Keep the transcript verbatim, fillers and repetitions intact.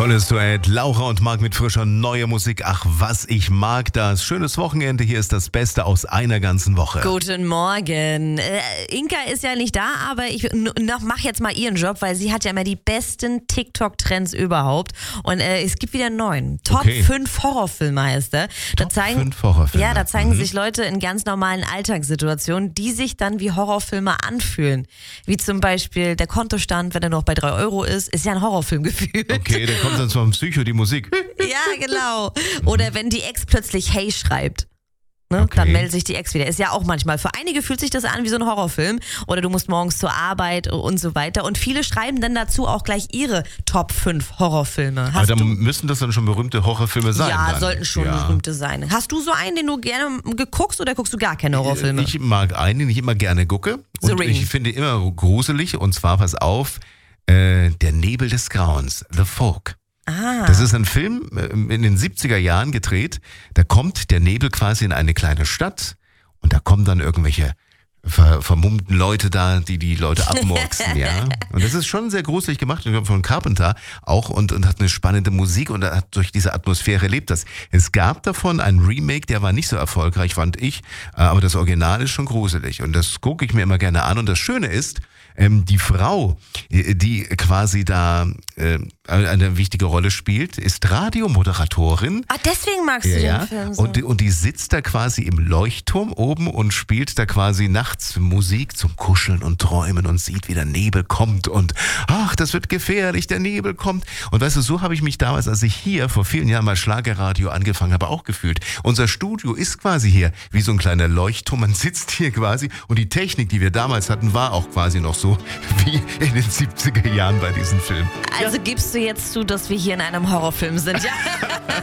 Tolles Duett. Laura und Marc mit frischer neuer Musik. Ach, was ich mag das. Schönes Wochenende. Hier ist das Beste aus einer ganzen Woche. Guten Morgen. Äh, Inka ist ja nicht da, aber ich noch mach jetzt mal ihren Job, weil sie hat ja immer die besten TikTok-Trends überhaupt. Und äh, es gibt wieder einen neuen. Top Okay. fünf Horrorfilme heißt er. Da Top zeigen, fünf Horrorfilme. Ja, da zeigen Mhm. sich Leute in ganz normalen Alltagssituationen, die sich dann wie Horrorfilme anfühlen. Wie zum Beispiel der Kontostand, wenn er noch bei drei Euro ist, ist ja ein Horrorfilm gefühlt. Okay, dann kommt dann zum Psycho die Musik. Ja, genau. Oder wenn die Ex plötzlich Hey schreibt. Ne? Okay. Dann meldet sich die Ex wieder. Ist ja auch manchmal. Für einige fühlt sich das an wie so ein Horrorfilm. Oder du musst morgens zur Arbeit und so weiter. Und viele schreiben dann dazu auch gleich ihre Top fünf Horrorfilme. Aber Hast dann du? müssen das dann schon berühmte Horrorfilme sein. Ja, dann. sollten schon Ja. berühmte sein. Hast du so einen, den du gerne geguckst oder guckst du gar keine Horrorfilme? Ich mag einen, den ich immer gerne gucke. The Und Ring. ich finde immer gruselig. Und zwar, pass auf, äh, Der Nebel des Grauens, The Fog. Ah. Das ist ein Film äh, in den siebziger Jahren gedreht. Da kommt der Nebel quasi in eine kleine Stadt und da kommen dann irgendwelche ver vermummten Leute da, die die Leute abmurksen, ja. Und das ist schon sehr gruselig gemacht, von Carpenter auch und, und hat eine spannende Musik und hat durch diese Atmosphäre lebt das. Es gab davon einen Remake, der war nicht so erfolgreich, fand ich, aber das Original ist schon gruselig und das gucke ich mir immer gerne an und das Schöne ist, ähm, die Frau, die quasi da äh, eine wichtige Rolle spielt, ist Radiomoderatorin. Ah, deswegen magst du Ja, den Film so. und, die- und die sitzt da quasi im Leuchtturm oben und spielt da quasi nachts Musik zum Kuscheln und Träumen und sieht, wie der Nebel kommt und ach, das wird gefährlich, der Nebel kommt. Und weißt du, so habe ich mich damals, als ich hier vor vielen Jahren mal Schlagerradio angefangen habe, auch gefühlt. Unser Studio ist quasi hier wie so ein kleiner Leuchtturm. Man sitzt hier quasi und die Technik, die wir damals hatten, war auch quasi noch so wie in den siebziger Jahren bei diesem Film. Also gibst du jetzt zu, dass wir hier in einem Horrorfilm sind, ja?